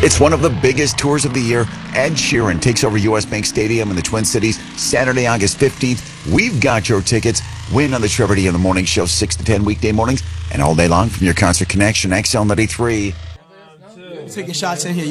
It's one of the biggest tours of the year. Ed Sheeran takes over U.S. Bank Stadium in the Twin Cities Saturday, August 15th. We've got your tickets. Win on the Trevor D in the Morning Show, 6 to 10 weekday mornings, and all day long from your Concert Connection, XL 93. Taking shots in here.